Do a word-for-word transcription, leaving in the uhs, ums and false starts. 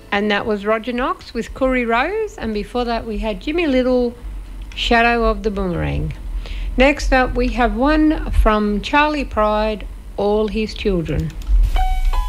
And that was Roger Knox with Corey Rose. And before that, we had Jimmy Little, Shadow of the Boomerang. Next up, we have one from Charlie Pride, All His Children.